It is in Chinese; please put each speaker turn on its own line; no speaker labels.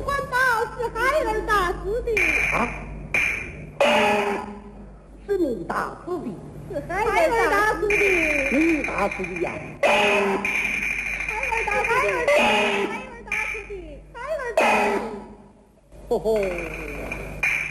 官报是孩儿打死的。
啊？是你打死的？
是孩儿打死的。
你打死的呀？
孩儿打死的。
哦吼！